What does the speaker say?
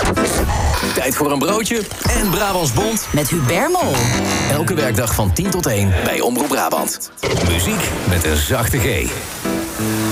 Tijd voor een broodje en Brabants Bond met Hubert Mol. Elke werkdag van 10 tot 1 bij Omroep Brabant. Muziek met een zachte G.